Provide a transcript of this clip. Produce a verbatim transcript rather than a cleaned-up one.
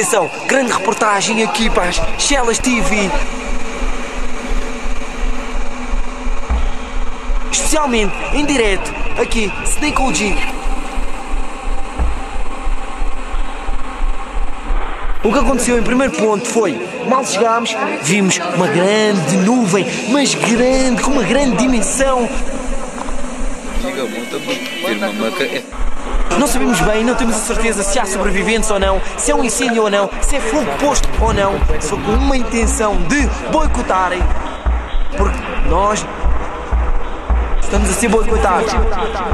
Atenção, grande reportagem aqui para as Chelas T V. Especialmente em direto, aqui, Sneak O G. O que aconteceu em primeiro ponto foi, mal chegámos, vimos uma grande nuvem, mas grande, com uma grande dimensão. Não sabemos bem, não temos a certeza se há sobreviventes ou não, se é um incêndio ou não, se é fogo posto ou não, só com uma intenção de boicotarem, porque nós estamos a ser boicotados.